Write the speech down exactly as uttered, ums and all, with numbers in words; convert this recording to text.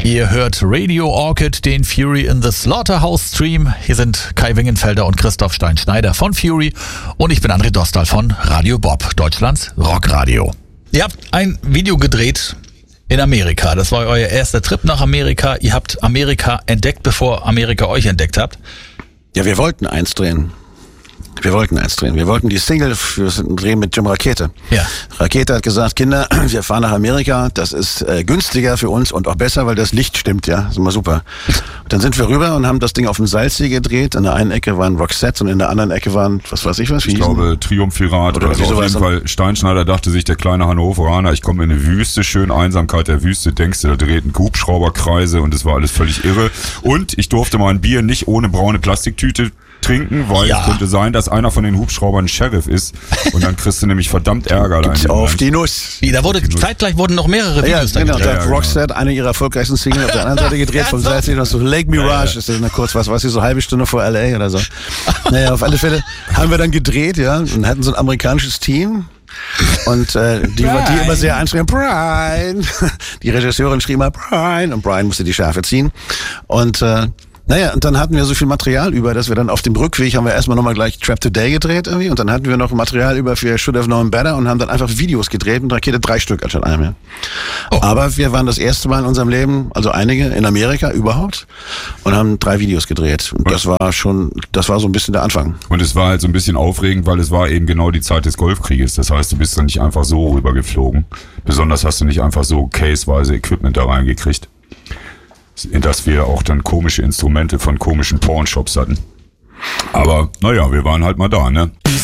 Ihr hört Radio Orchid, den Fury in the Slaughterhouse Stream. Hier sind Kai Wingenfelder und Christoph Stein-Schneider von Fury und ich bin André Dostal von Radio Bob, Deutschlands Rockradio. Ihr habt ein Video gedreht in Amerika. Das war euer erster Trip nach Amerika. Ihr habt Amerika entdeckt, bevor Amerika euch entdeckt habt. Ja, wir wollten eins drehen. Wir wollten eins drehen. Wir wollten die Single für einen Dreh mit Jim Rakete. Ja. Rakete hat gesagt, Kinder, wir fahren nach Amerika. Das ist äh, günstiger für uns und auch besser, weil das Licht stimmt, ja. Das ist immer super. Und dann sind wir rüber und haben das Ding auf dem Salzsee gedreht. In der einen Ecke waren Roxette und in der anderen Ecke waren, was weiß ich was. Wie ich glaube, Triumphirat oder, oder so. Auf jeden Fall, Steinschneider dachte sich, der kleine Hannoveraner, ich komme in eine Wüste, schön Einsamkeit der Wüste, denkst du, da drehten Hubschrauberkreise und es war alles völlig irre. Und ich durfte mal ein Bier nicht ohne braune Plastiktüte trinken, weil ja. es könnte sein, dass einer von den Hubschraubern Sheriff ist und dann kriegst du nämlich verdammt Ärger. Gibt's auf die Nuss. Wie, da wurde, zeitgleich wurden noch mehrere Videos ja, genau, gedreht. da hat Roxette eine ihrer erfolgreichsten Single auf der anderen Seite gedreht, vom Salzsee noch so Lake Mirage, ja, ja. ist das kurz, was weiß ich, so eine halbe Stunde vor L A oder so. Naja, auf alle Fälle haben wir dann gedreht, ja, und hatten so ein amerikanisches Team. Und äh, die, die immer sehr anschreien, Brian. Die Regisseurin schrie mal Brian und Brian musste die Schärfe ziehen. Und äh, naja, und dann hatten wir so viel Material über, dass wir dann auf dem Rückweg haben wir erstmal nochmal gleich Trap Today gedreht irgendwie und dann hatten wir noch Material über für Should Have Known Better und haben dann einfach Videos gedreht mit Rakete drei Stück anstatt einem. Ja. Oh. Aber wir waren das erste Mal in unserem Leben, also einige in Amerika überhaupt und haben drei Videos gedreht und das war schon, das war so ein bisschen der Anfang. Und es war halt so ein bisschen aufregend, weil es war eben genau die Zeit des Golfkrieges. Das heißt, du bist dann nicht einfach so rübergeflogen. Besonders hast du nicht einfach so caseweise Equipment da reingekriegt, in das wir auch dann komische Instrumente von komischen Pornshops hatten. Aber naja, wir waren halt mal da, ne?